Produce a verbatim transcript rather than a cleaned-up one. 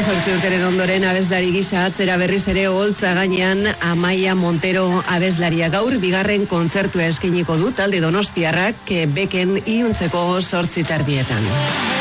Hemezortzi urteren ondoren abeslari gisa atzera berriz ere oholtza gainean Amaia Montero abeslaria gaur bigarren kontzertua eskainiko du talde donostiarrak beken iluntzeko zortzi tardietan.